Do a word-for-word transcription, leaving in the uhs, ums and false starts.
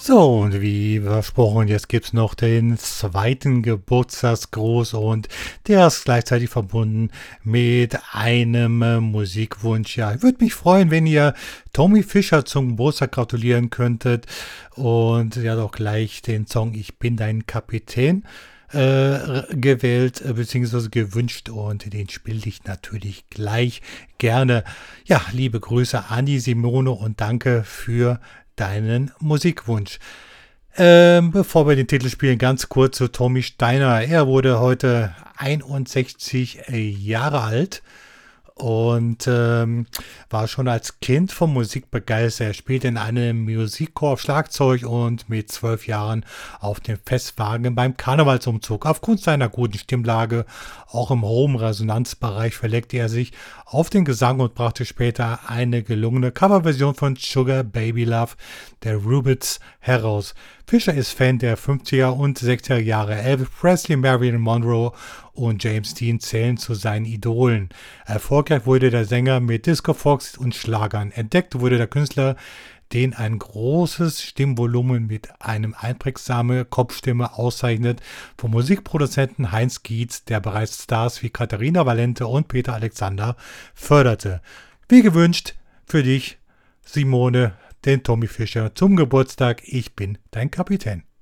So, und wie versprochen, jetzt gibt's noch den zweiten Geburtstagsgruß und der ist gleichzeitig verbunden mit einem äh, Musikwunsch. Ja, ich würde mich freuen, wenn ihr Tommy Fischer zum Geburtstag gratulieren könntet und ja doch gleich den Song Ich bin dein Kapitän äh, gewählt äh, bzw. gewünscht und den spiele ich natürlich gleich gerne. Ja, liebe Grüße an die Simone und danke für deinen Musikwunsch. Ähm, bevor wir den Titel spielen, ganz kurz zu Tommy Steiner. Er wurde heute einundsechzig Jahre alt und ähm, war schon als Kind von Musik begeistert. Er spielte in einem Musikchor auf Schlagzeug und mit zwölf Jahren auf dem Festwagen beim Karnevalsumzug. Aufgrund seiner guten Stimmlage, auch im hohen Resonanzbereich, verlegte er sich auf den Gesang und brachte später eine gelungene Coverversion von Sugar Baby Love der Rubettes heraus. Fischer ist Fan der fünfziger und sechziger Jahre. Elvis Presley, Marilyn Monroe und James Dean zählen zu seinen Idolen. Erfolgreich wurde der Sänger mit Disco-Fox und Schlagern. Entdeckt wurde der Künstler, den ein großes Stimmvolumen mit einem einprägsame Kopfstimme auszeichnet, vom Musikproduzenten Heinz Gietz, der bereits Stars wie Katharina Valente und Peter Alexander förderte. Wie gewünscht für dich, Simone, den Tommy Fischer zum Geburtstag Ich bin dein Kapitän.